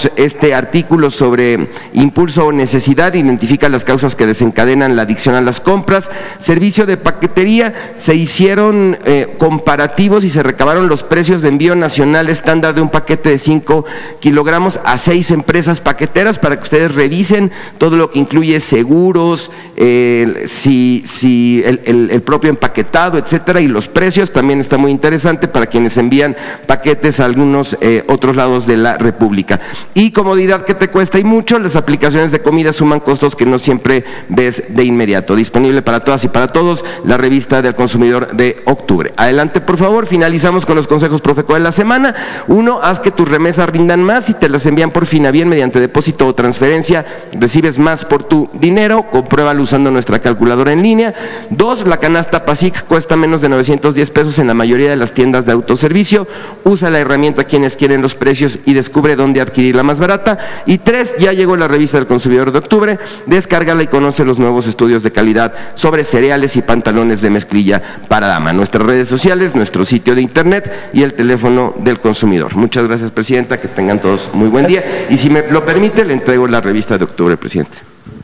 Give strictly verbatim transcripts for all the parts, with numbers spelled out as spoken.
tenemos este artículo sobre impulso o necesidad, identifica las causas que desencadenan la adicción a las compras. Servicio de paquetería, se hicieron eh, comparativos y se recabaron los precios de envío nacional estándar de un paquete de cinco kilogramos a seis empresas paqueteras para que ustedes revisen todo lo que incluye seguros, eh, si, si el, el, el propio empaquetado, etcétera, y los precios. También está muy interesante para quienes envían paquetes a algunos eh, otros lados de la República. Y comodidad que te cuesta y mucho, las aplicaciones de comida suman costos que no siempre ves de inmediato. Disponible para todas y para todos, la revista del consumidor de octubre. Adelante, por favor. Finalizamos con los consejos Profeco de la semana. Uno, haz que tus remesas rindan más. Si te las envían por Finavien mediante depósito o transferencia, recibes más por tu dinero. Compruébalo usando nuestra calculadora en línea. Dos, la canasta PASIC cuesta menos de novecientos diez pesos en la mayoría de las tiendas de autoservicio. Usa la herramienta quienes quieren los precios y descubre dónde adquirirla más barata. Y tres, ya llegó la revista del consumidor de octubre. Descárgala y conoce los nuevos estudios de calidad sobre cereales y pantalones de mezclilla para dama. Nuestras redes sociales, nuestro sitio de internet y el teléfono del consumidor. Muchas gracias, Presidenta, que tengan todos muy buen día. Y si me lo permite, le entrego la revista de octubre, Presidente.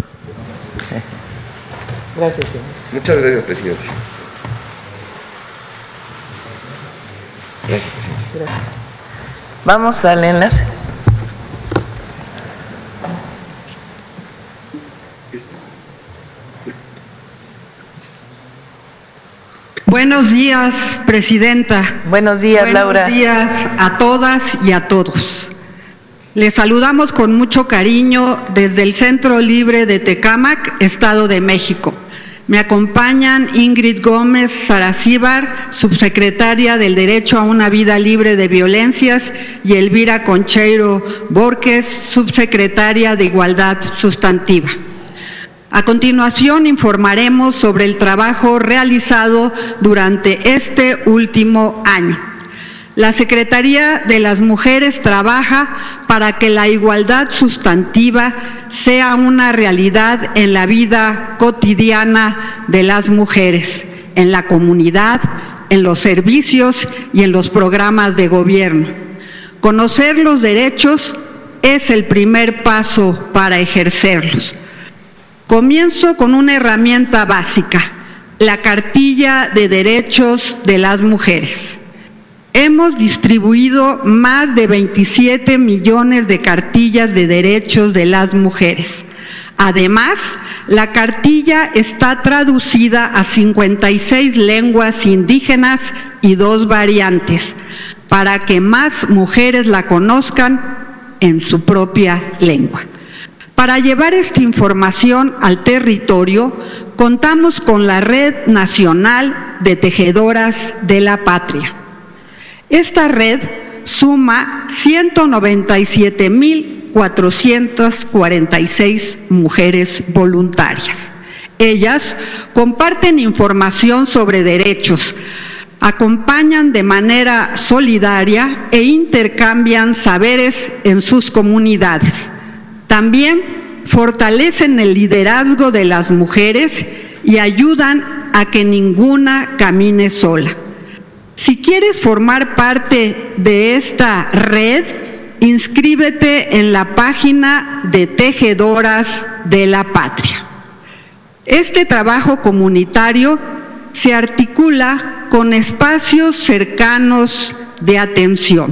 Gracias, señor. Muchas gracias, Presidente. Gracias, Presidente. Gracias. Vamos al enlace. Buenos días, Presidenta. Buenos días, Buenos Laura. Buenos días a todas y a todos. Les saludamos con mucho cariño desde el Centro Libre de Tecámac, Estado de México. Me acompañan Ingrid Gómez Saracíbar, subsecretaria del Derecho a una Vida Libre de Violencias, y Elvira Concheiro Borges, subsecretaria de Igualdad Sustantiva. A continuación informaremos sobre el trabajo realizado durante este último año. La Secretaría de las Mujeres trabaja para que la igualdad sustantiva sea una realidad en la vida cotidiana de las mujeres, en la comunidad, en los servicios y en los programas de gobierno. Conocer los derechos es el primer paso para ejercerlos. Comienzo con una herramienta básica, la Cartilla de Derechos de las Mujeres. Hemos distribuido más de veintisiete millones de cartillas de derechos de las mujeres. Además, la cartilla está traducida a cincuenta y seis lenguas indígenas y dos variantes, para que más mujeres la conozcan en su propia lengua. Para llevar esta información al territorio, contamos con la Red Nacional de Tejedoras de la Patria. Esta red suma ciento noventa y siete mil cuatrocientas cuarenta y seis mujeres voluntarias. Ellas comparten información sobre derechos, acompañan de manera solidaria e intercambian saberes en sus comunidades. También fortalecen el liderazgo de las mujeres y ayudan a que ninguna camine sola. Si quieres formar parte de esta red, inscríbete en la página de Tejedoras de la Patria. Este trabajo comunitario se articula con espacios cercanos de atención.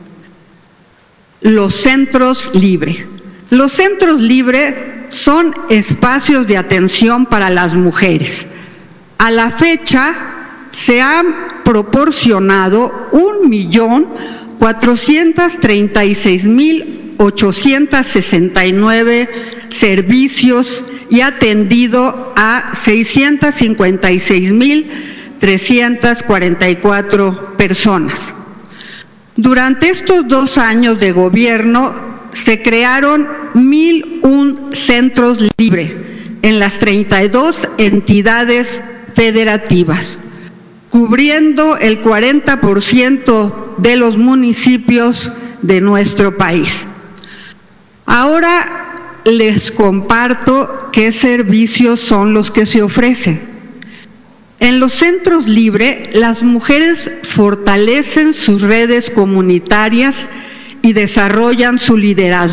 Los centros libres. Los centros libres son espacios de atención para las mujeres. A la fecha se han proporcionado un millón cuatrocientos treinta y seis mil ochocientos sesenta y nueve servicios y atendido a seiscientos cincuenta y seis mil trescientas cuarenta y cuatro personas. Durante estos dos años de gobierno se crearon mil un centros libres en las treinta y dos entidades federativas, cubriendo el cuarenta por ciento de los municipios de nuestro país. Ahora les comparto qué servicios son los que se ofrecen. En los centros libres, las mujeres fortalecen sus redes comunitarias y desarrollan su liderazgo.